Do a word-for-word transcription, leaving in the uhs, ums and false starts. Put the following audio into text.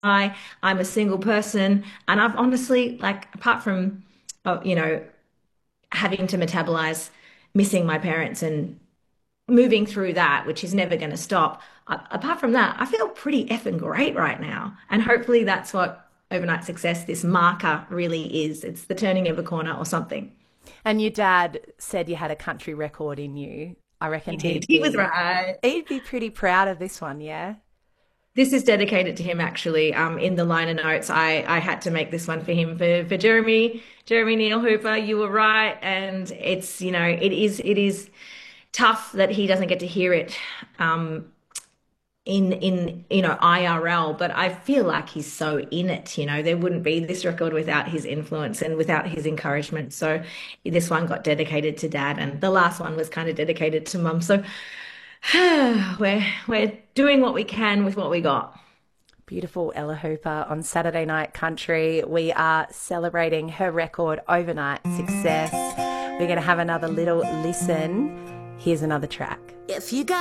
I'm a single person, and I've honestly, like, apart from, uh, you know, having to metabolize missing my parents and moving through that, which is never going to stop. A- apart from that, I feel pretty effing great right now. And hopefully that's what overnight success, this marker really is. It's the turning of a corner or something. And your dad said you had a country record in you. I He reckon did. he'd He was be right. he'd be pretty proud of this one, yeah? This is dedicated to him, actually. Um, in the liner notes, I, I had to make this one for him for, for Jeremy, Jeremy Neil Hooper. You were right. And it's, you know, it is, it is tough that he doesn't get to hear it. Um, in in you know I R L, but I feel like he's so in it, you know. There wouldn't be this record without his influence and without his encouragement. So this one got dedicated to dad, and the last one was kind of dedicated to mum. So we're we're doing what we can with what we got. Beautiful Ella Hooper on Saturday Night Country. We are celebrating her record overnight success. We're going to have another little listen. Here's another track. If you got